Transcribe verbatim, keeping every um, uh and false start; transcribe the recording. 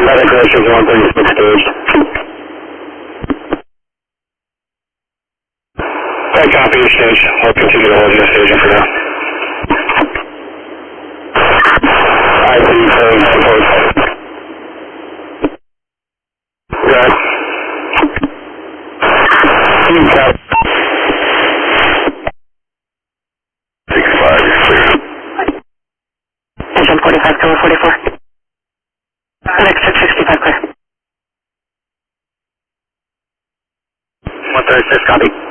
Medic Oceans one thirty-six staged. I copy your stage. I'll continue to hold your staging for now. I see phone support. Good. Team cap. six five, you're clear. Engine forty-five, tower forty-four. Next at sixty-five, clear. one thirty-six, copy.